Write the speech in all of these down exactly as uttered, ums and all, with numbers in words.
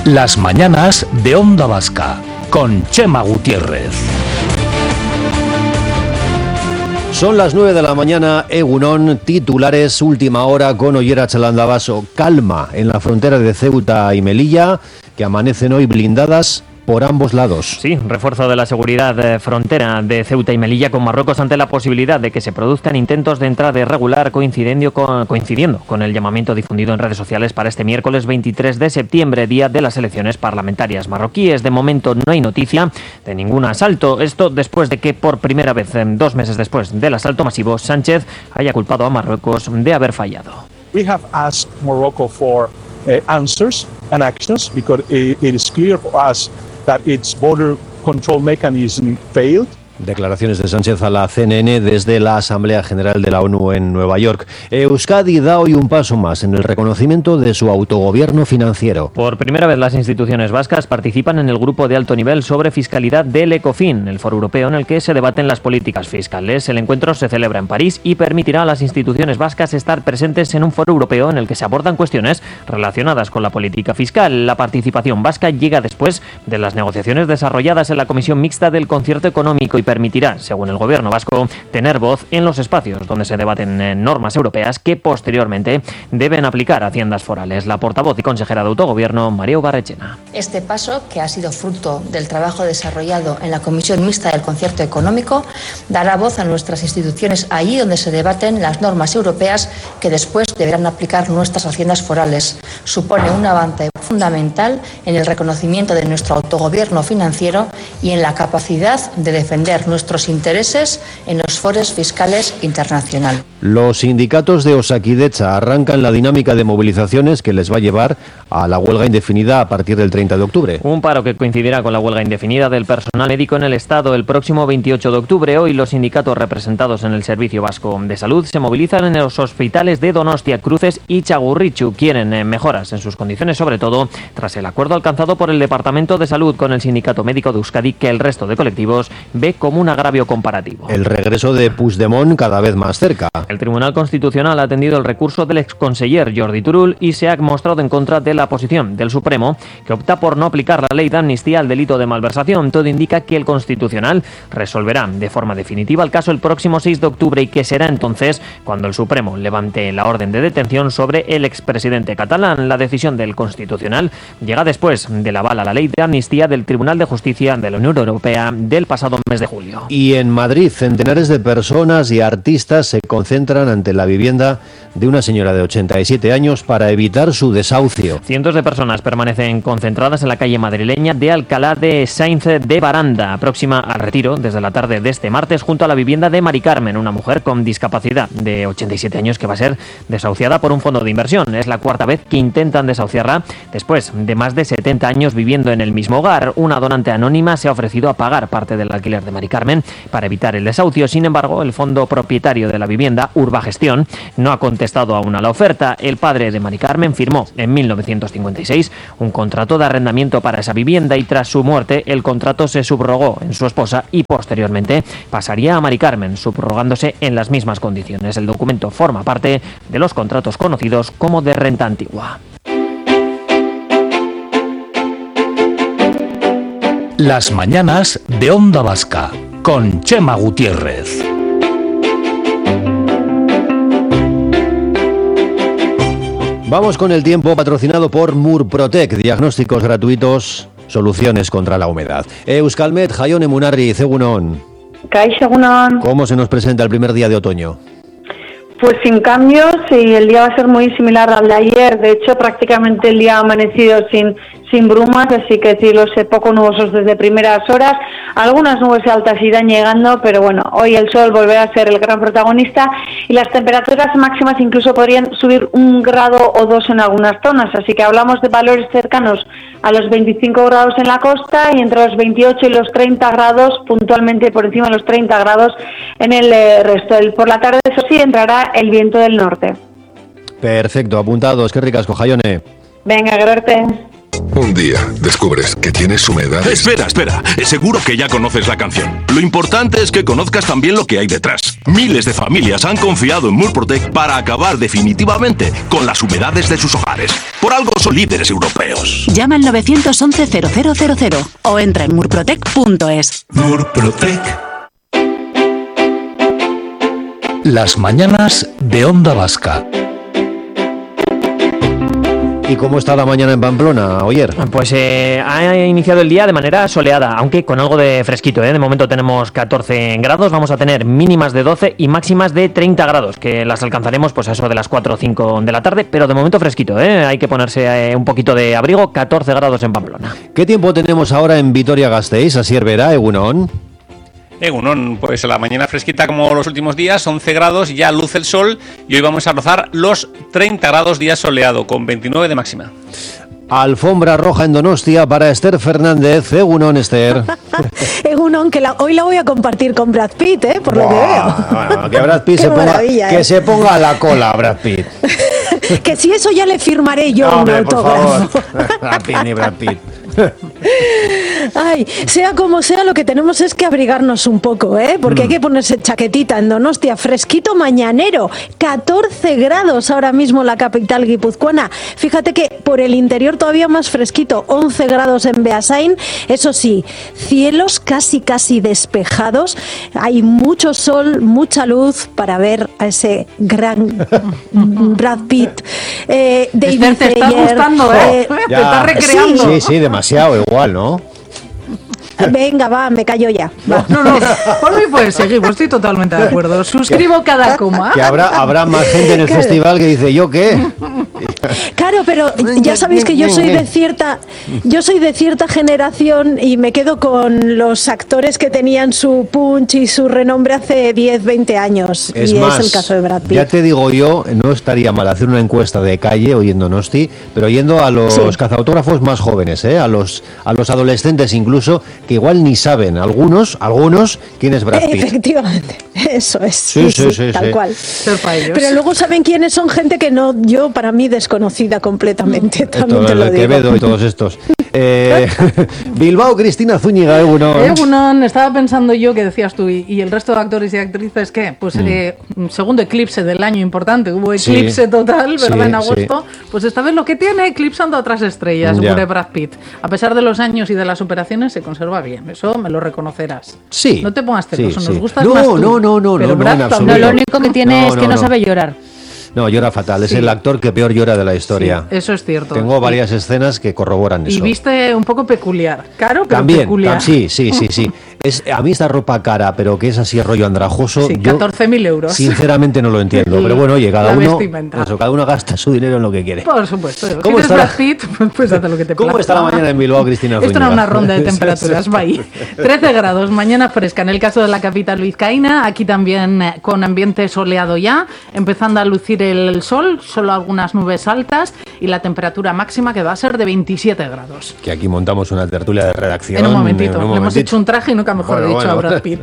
Las mañanas de Onda Vasca, con Chema Gutiérrez. Son las nueve de la mañana, Egunon, titulares, última hora con Ollera Chalandabaso. Calma en la frontera de Ceuta y Melilla, que amanecen hoy blindadas por ambos lados. Sí, refuerzo de la seguridad eh, frontera de Ceuta y Melilla con Marruecos ante la posibilidad de que se produzcan intentos de entrada irregular coincidiendo con, coincidiendo con el llamamiento difundido en redes sociales para este miércoles veintitrés de septiembre, día de las elecciones parlamentarias marroquíes. De momento no hay noticia de ningún asalto. Esto después de que por primera vez, dos meses después del asalto masivo, Sánchez haya culpado a Marruecos de haber fallado. We have asked Morocco for uh, answers and actions because it, it is clear for us that its border control mechanism failed. Declaraciones de Sánchez a la C N N desde la Asamblea General de la ONU en Nueva York. Euskadi da hoy un paso más en el reconocimiento de su autogobierno financiero. Por primera vez las instituciones vascas participan en el grupo de alto nivel sobre fiscalidad del ECOFIN, el foro europeo en el que se debaten las políticas fiscales. El encuentro se celebra en París y permitirá a las instituciones vascas estar presentes en un foro europeo en el que se abordan cuestiones relacionadas con la política fiscal. La participación vasca llega después de las negociaciones desarrolladas en la Comisión Mixta del Concierto Económico y permitirá, según el gobierno vasco, tener voz en los espacios donde se debaten eh, normas europeas que posteriormente deben aplicar a haciendas forales. La portavoz y consejera de Autogobierno, María Ugarrechena. Este paso, que ha sido fruto del trabajo desarrollado en la Comisión Mixta del Concierto Económico, dará voz a nuestras instituciones allí donde se debaten las normas europeas que después deberán aplicar nuestras haciendas forales. Supone un avance fundamental en el reconocimiento de nuestro autogobierno financiero y en la capacidad de defender nuestros intereses en los foros fiscales internacionales. Los sindicatos de Osakidecha arrancan la dinámica de movilizaciones que les va a llevar a la huelga indefinida a partir del treinta de octubre. Un paro que coincidirá con la huelga indefinida del personal médico en el Estado el próximo veintiocho de octubre. Hoy los sindicatos representados en el Servicio Vasco de Salud se movilizan en los hospitales de Donostia, Cruces y Txagorritxu. Quieren eh, mejoras en sus condiciones, sobre todo tras el acuerdo alcanzado por el Departamento de Salud con el Sindicato Médico de Euskadi, que el resto de colectivos ve como un agravio comparativo. El regreso de Puigdemont cada vez más cerca. El Tribunal Constitucional ha atendido el recurso del exconseller Jordi Turull y se ha mostrado en contra de la posición del Supremo, que opta por no aplicar la ley de amnistía al delito de malversación. Todo indica que el Constitucional resolverá de forma definitiva el caso el próximo seis de octubre y que será entonces cuando el Supremo levante la orden de detención sobre el expresidente catalán. La decisión del Constitucional llega después del aval a la ley de amnistía del Tribunal de Justicia de la Unión Europea del pasado mes de julio. Y en Madrid, centenares de personas y artistas se concentran ante la vivienda de una señora de ochenta y siete años para evitar su desahucio. Cientos de personas permanecen concentradas en la calle madrileña de Alcalá de Sainz de Baranda, próxima al Retiro, desde la tarde de este martes, junto a la vivienda de Mari Carmen, una mujer con discapacidad de ochenta y siete años que va a ser desahuciada por un fondo de inversión. Es la cuarta vez que intentan desahuciarla después de más de setenta años viviendo en el mismo hogar. Una donante anónima se ha ofrecido a pagar parte del alquiler de Mari Carmen para evitar el desahucio. Sin embargo, el fondo propietario de la vivienda, Urbagestión, no ha contestado aún a la oferta. El padre de Mari Carmen firmó en mil novecientos cincuenta y seis un contrato de arrendamiento para esa vivienda y tras su muerte el contrato se subrogó en su esposa y posteriormente pasaría a Mari Carmen, subrogándose en las mismas condiciones. El documento forma parte de los contratos conocidos como de renta antigua. Las mañanas de Onda Vasca, con Chema Gutiérrez. Vamos con el tiempo, patrocinado por Murprotec, diagnósticos gratuitos, soluciones contra la humedad. Euskalmet, Jaion Emunarri, Egunon. Kaixo, Egunon. ¿Cómo se nos presenta el primer día de otoño? Pues sin cambios y el día va a ser muy similar al de ayer. De hecho, prácticamente el día ha amanecido sin, sin brumas, así que cielos poco nubosos desde primeras horas. Algunas nubes altas irán llegando, pero bueno, hoy el sol volverá a ser el gran protagonista y las temperaturas máximas incluso podrían subir un grado o dos en algunas zonas. Así que hablamos de valores cercanos a los veinticinco grados en la costa y entre los veintiocho y los treinta grados, puntualmente por encima de los treinta grados en el eh, resto. El, por la tarde, eso sí, entrará el viento del norte. Perfecto, apuntados, qué ricasco, Jaione. Venga, gracias. Un día descubres que tienes humedades. Espera, espera. Seguro que ya conoces la canción. Lo importante es que conozcas también lo que hay detrás. Miles de familias han confiado en Murprotec para acabar definitivamente con las humedades de sus hogares. Por algo son líderes europeos. Llama al nueve once cero cero cero cero o entra en murprotec punto es. Murprotec. Las mañanas de Onda Vasca. ¿Y cómo está la mañana en Pamplona, Oyer? Pues eh, ha iniciado el día de manera soleada, aunque con algo de fresquito, ¿eh? De momento tenemos catorce grados, vamos a tener mínimas de doce y máximas de treinta grados, que las alcanzaremos pues a eso de las cuatro o cinco de la tarde, pero de momento fresquito, ¿eh? Hay que ponerse eh, un poquito de abrigo, catorce grados en Pamplona. ¿Qué tiempo tenemos ahora en Vitoria-Gasteiz? Así es, verá, Egunon. Egunon, pues la mañana fresquita como los últimos días, once grados, ya luce el sol y hoy vamos a rozar los treinta grados día soleado, con veintinueve de máxima. Alfombra roja en Donostia para Esther Fernández. Egunon, Esther. Egunon, que la, hoy la voy a compartir con Brad Pitt, ¿eh? Por lo que veo. Bueno, que Brad Pitt se ponga, ¿eh? que se ponga a la cola, Brad Pitt. Que si eso ya le firmaré yo no, un hombre, autógrafo. Por favor. Brad Pitt ni Brad Pitt. Ay, sea como sea, lo que tenemos es que abrigarnos un poco, ¿eh? Porque mm. hay que ponerse chaquetita en Donostia, fresquito mañanero, catorce grados ahora mismo en la capital guipuzcoana. Fíjate que por el interior todavía más fresquito, once grados en Beasain. Eso sí, cielos casi casi despejados, hay mucho sol, mucha luz para ver a ese gran Brad Pitt. Eh, David Esther, te está Ayer, gustando, ¿eh? eh te está recreando. Sí, sí, demasiado igual, ¿no? Venga, va, me callo ya. Va. No, no, por mí puedes seguir, pues estoy totalmente de acuerdo. Suscribo cada coma. Que habrá, habrá más gente en el claro. festival que dice, ¿yo qué? Claro, pero ya sabéis que yo soy de cierta, yo soy de cierta generación y me quedo con los actores que tenían su punch y su renombre hace diez, veinte años. Es y más, es el caso de Brad Pitt. Ya te digo yo, no estaría mal hacer una encuesta de calle oyendo Nosti, pero yendo a los sí. cazautógrafos más jóvenes, ¿eh? a los a los adolescentes incluso, que igual ni saben, algunos, algunos, quién es Brad Pitt. Efectivamente, eso es. Sí, sí, sí, sí tal sí. cual. Pero luego saben quiénes son, gente que no, yo para mí desconocida completamente. También Esto, te lo el digo. Quevedo y todos estos. Eh, Bilbao, Cristina Zúñiga, Egunon. Egunon, estaba pensando yo que decías tú, y, y el resto de actores y actrices, ¿qué? Pues mm. eh, segundo eclipse del año importante, hubo eclipse sí, total, ¿verdad? Sí, en agosto. Sí. Pues esta vez lo que tiene, eclipsando a otras estrellas, yeah. Brad Pitt. A pesar de los años y de las operaciones, se conserva bien, eso me lo reconocerás. Sí. No te pongas celoso, sí, nos sí. gustas no, más tú. No, no, no, pero no, Brad no, también. no, lo único que tiene no, es que no, no, no sabe llorar. No, llora fatal, es sí. el actor que peor llora de la historia. Sí, eso es cierto. Tengo varias escenas que corroboran eso. Y viste un poco peculiar, caro, pero También, peculiar. Tam, sí, sí, sí, sí. Es, a mí esta ropa cara, pero que es así rollo andrajoso, sí, catorce mil euros. Sinceramente no lo entiendo, pero bueno, oye, cada la uno, eso, cada uno gasta su dinero en lo que quiere. Por supuesto. ¿Cómo está Brad Pitt? Pues haz lo que te ¿Cómo plazca. está la mañana en Bilbao, Cristina Zúñiga? Esto era una ronda de temperaturas, va ahí. trece grados, mañana fresca en el caso de la capital vizcaína, aquí también eh, con ambiente soleado ya, empezando a lucir el sol, solo algunas nubes altas y la temperatura máxima que va a ser de veintisiete grados. Que aquí montamos una tertulia de redacción. En un momentito, en un le momentito. hemos hecho un traje y nunca mejor bueno, dicho bueno. a Brad Pitt.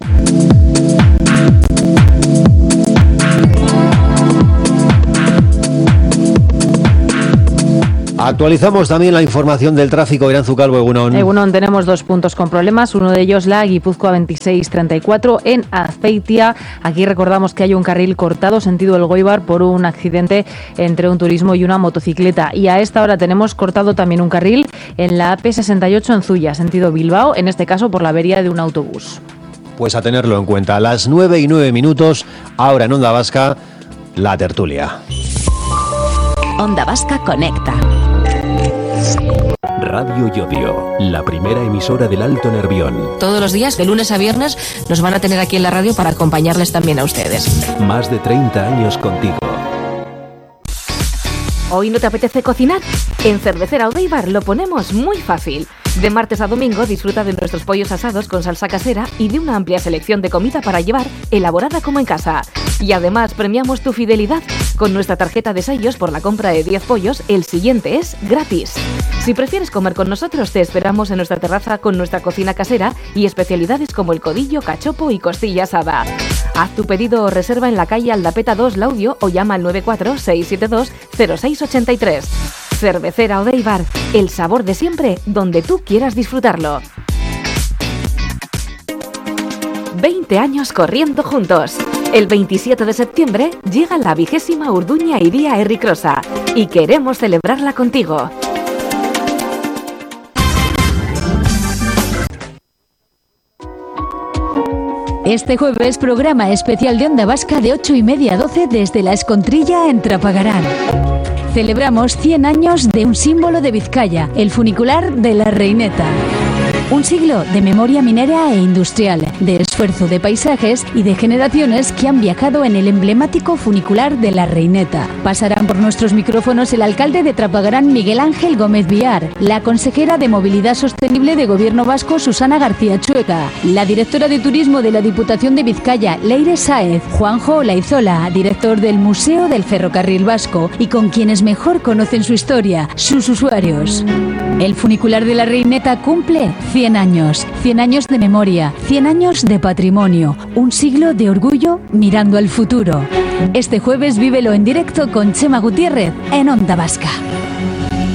Actualizamos también la información del tráfico. Iranzu Calvo, Egunon. Egunon, tenemos dos puntos con problemas. Uno de ellos, la Guipúzcoa veintiséis treinta y cuatro en Azpeitia. Aquí recordamos que hay un carril cortado, sentido Elgoibar, por un accidente entre un turismo y una motocicleta. Y a esta hora tenemos cortado también un carril en la A P sesenta y ocho en Zuya, sentido Bilbao, en este caso por la avería de un autobús. Pues a tenerlo en cuenta. A las nueve y nueve minutos, ahora en Onda Vasca, la tertulia. Onda Vasca conecta. Radio Llodio, la primera emisora del Alto Nervión. Todos los días, de lunes a viernes, nos van a tener aquí en la radio para acompañarles también a ustedes. Más de treinta años contigo. ¿Hoy no te apetece cocinar? En Cervecera Odeibar lo ponemos muy fácil. De martes a domingo disfruta de nuestros pollos asados con salsa casera y de una amplia selección de comida para llevar, elaborada como en casa. Y además premiamos tu fidelidad. Con nuestra tarjeta de sellos por la compra de diez pollos, el siguiente es gratis. Si prefieres comer con nosotros, te esperamos en nuestra terraza con nuestra cocina casera y especialidades como el codillo, cachopo y costilla asada. Haz tu pedido o reserva en la calle Aldapeta dos Laudio o llama al nueve cuatro seis siete dos cero seis ocho tres. Cervecera Odeibar, el sabor de siempre donde tú quieras disfrutarlo. veinte años corriendo juntos. El veintisiete de septiembre llega la vigésima Urduña Iría Herricrosa y queremos celebrarla contigo. Este jueves, programa especial de Onda Vasca de ocho y media a doce desde la Escontrilla en Trapagarán. Celebramos cien años de un símbolo de Vizcaya, el funicular de la Reineta. Un siglo de memoria minera e industrial, de esfuerzo de paisajes y de generaciones que han viajado en el emblemático funicular de la Reineta. Pasarán por nuestros micrófonos el alcalde de Trapagarán, Miguel Ángel Gómez Villar, la consejera de Movilidad Sostenible de Gobierno Vasco, Susana García Chueca, la directora de Turismo de la Diputación de Vizcaya, Leire Sáez, Juanjo Olaizola, director del Museo del Ferrocarril Vasco, y con quienes mejor conocen su historia, sus usuarios. El funicular de la Reineta cumple cien años, cien años de memoria, cien años de patrimonio, un siglo de orgullo mirando al futuro. Este jueves vívelo en directo con Chema Gutiérrez en Onda Vasca.